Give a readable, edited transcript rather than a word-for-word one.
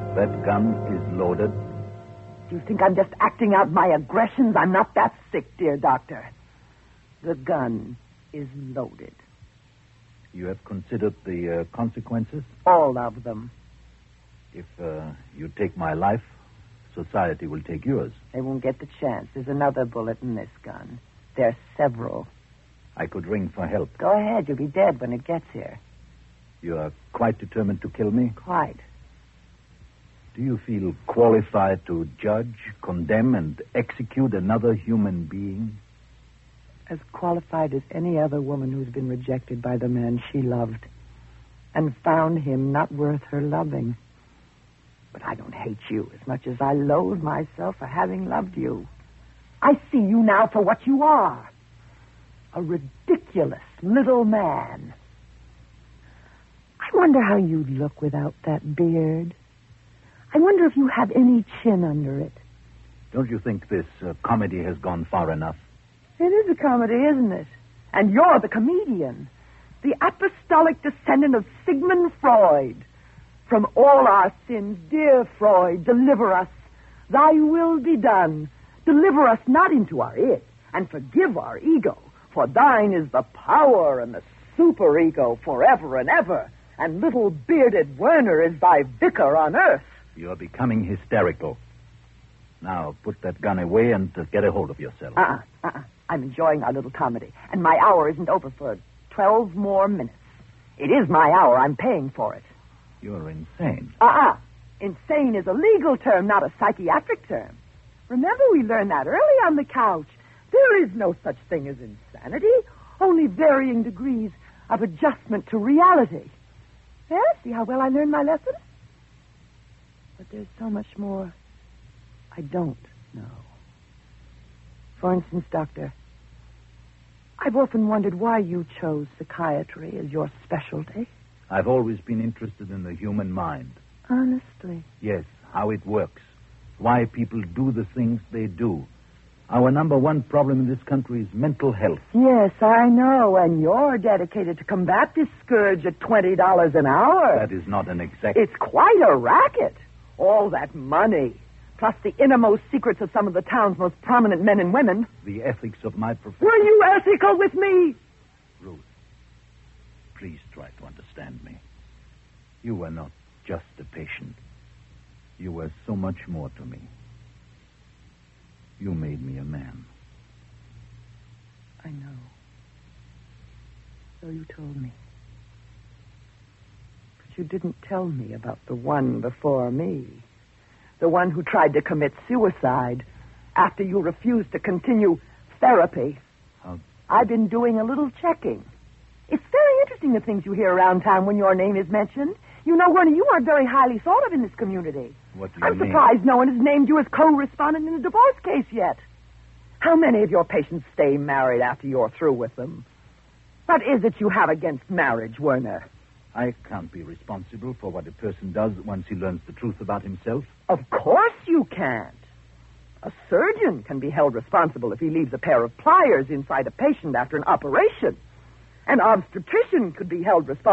That gun is loaded. Do you think I'm just acting out my aggressions? I'm not that sick, dear doctor. The gun is loaded. You have considered the consequences? All of them. If you take my life, society will take yours. They won't get the chance. There's another bullet in this gun. There's several. I could ring for help. Go ahead. You'll be dead when it gets here. You are quite determined to kill me? Quite. Do you feel qualified to judge, condemn, and execute another human being? As qualified as any other woman who's been rejected by the man she loved and found him not worth her loving. But I don't hate you as much as I loathe myself for having loved you. I see you now for what you are. A ridiculous little man. I wonder how you'd look without that beard. I wonder if you have any chin under it. Don't you think this comedy has gone far enough? It is a comedy, isn't it? And you're the comedian. The apostolic descendant of Sigmund Freud. From all our sins, dear Freud, deliver us. Thy will be done. Deliver us not into our id, and forgive our ego. For thine is the power and the superego forever and ever. And little bearded Werner is thy vicar on earth. You're becoming hysterical. Now, put that gun away and get a hold of yourself. I'm enjoying our little comedy. And my hour isn't over for 12 more minutes. It is my hour. I'm paying for it. You're insane. Insane is a legal term, not a psychiatric term. Remember, we learned that early on the couch. There is no such thing as insanity, only varying degrees of adjustment to reality. Yeah, see how well I learned my lesson? But there's so much more I don't know. For instance, Doctor, I've often wondered why you chose psychiatry as your specialty. I've always been interested in the human mind. Honestly? Yes, how it works. Why people do the things they do. Our number one problem in this country is mental health. Yes, I know, and you're dedicated to combat this scourge at $20 an hour. That is not an exact... It's quite a racket. All that money, plus the innermost secrets of some of the town's most prominent men and women. The ethics of my profession. Were you ethical with me? Ruth, please try to understand me. You were not just a patient. You were so much more to me. You made me a man. I know. So you told me. But you didn't tell me about the one before me. The one who tried to commit suicide after you refused to continue therapy. I've been doing a little checking. It's very interesting the things you hear around town when your name is mentioned. You know, Werner, you aren't very highly thought of in this community. What do you I'm mean? surprised no one has named you as co-respondent in a divorce case yet. How many of your patients stay married after you're through with them? What is it you have against marriage, Werner? I can't be responsible for what a person does once he learns the truth about himself. Of course you can't. A surgeon can be held responsible if he leaves a pair of pliers inside a patient after an operation. An obstetrician could be held responsible